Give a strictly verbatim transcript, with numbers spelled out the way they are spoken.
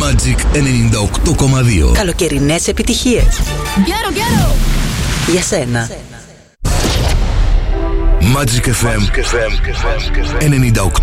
Magic ενενήντα οκτώ κόμμα δύο. Καλοκαιρινές επιτυχίες. Quiero, quiero. Για σένα. Magic εφ εμ ενενήντα οκτώ